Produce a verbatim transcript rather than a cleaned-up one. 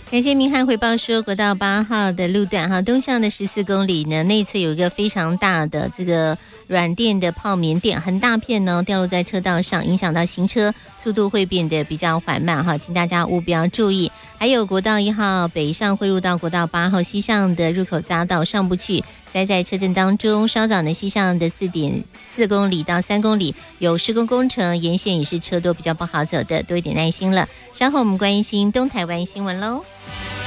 感谢明翰回报说，国道八号的路段哈，东向的十四公里呢，内侧有一个非常大的这个软垫的泡棉垫，很大片呢掉落在车道上，影响到行车，速度会变得比较缓慢哈，请大家务必要注意。还有国道一号北上汇入到国道八号西向的入口匝道上不去，塞在车阵当中。稍早呢西向的四点四公里到三公里有施工工程，沿线也是车多比较不好走的，多一点耐心了。稍后我们关心东台湾新闻喽。